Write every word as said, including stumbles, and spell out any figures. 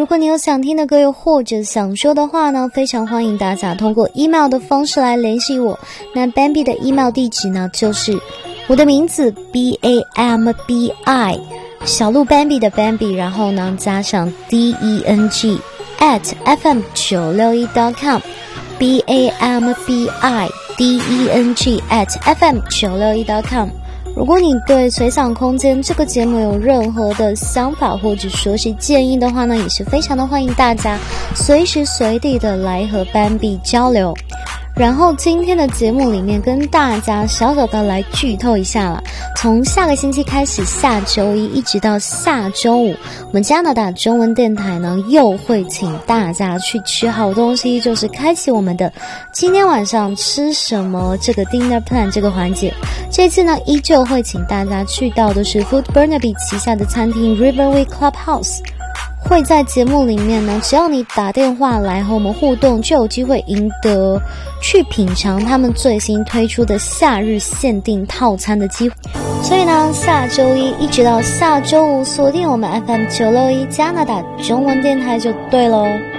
如果你有想听的歌又或者想说的话呢，非常欢迎大家通过 email 的方式来联系我。那 Bambi 的 email 地址呢，就是我的名字 B A M B I 小鹿 Bambi 的 Bambi， 然后呢加上 D E N G at F M 九六一 dot com B A M B I D E N G at F M 九六一 dot com。如果你对随想空间这个节目有任何的想法或者说是建议的话呢，也是非常的欢迎大家随时随地的来和斑比交流。然后今天的节目里面跟大家小小的来剧透一下了，从下个星期开始，下周一一直到下周五，我们加拿大中文电台呢又会请大家去吃好东西，就是开启我们的今天晚上吃什么这个 dinner plan 这个环节。这次呢依旧会请大家去到的是 Food Burnaby 旗下的餐厅 Riverway Clubhouse，会在节目里面呢，只要你打电话来和我们互动，就有机会赢得去品尝他们最新推出的夏日限定套餐的机会。所以呢，下周一一直到下周五，锁定我们 F M 九六一加拿大中文电台就对咯。